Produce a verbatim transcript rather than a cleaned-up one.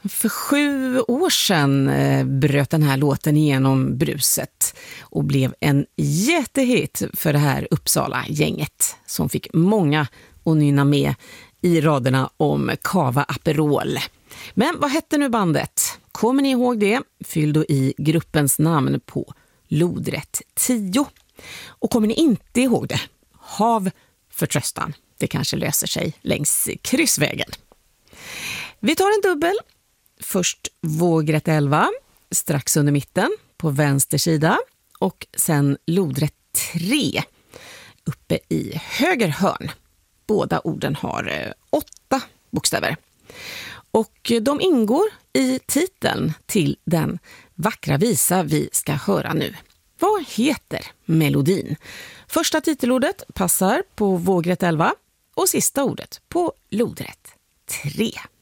För sju år sedan bröt den här låten igenom bruset och blev en jättehit för det här Uppsala-gänget som fick många att nynna med i raderna om Cava Aperol. Men vad hette nu bandet? Kommer ni ihåg det? Fyll då i gruppens namn på lodrätt tio. Och kommer ni inte ihåg det? Hav förtröstan. Det kanske löser sig längs kryssvägen. Vi tar en dubbel. Först vågrätt elva, strax under mitten på vänster sida. Och sen lodrätt tre, uppe i höger hörn. Båda orden har eh, åtta bokstäver. Och de ingår i titeln till den vackra visa vi ska höra nu. Vad heter melodin? Första titelordet passar på vågrätt elva och sista ordet på lodrätt tre.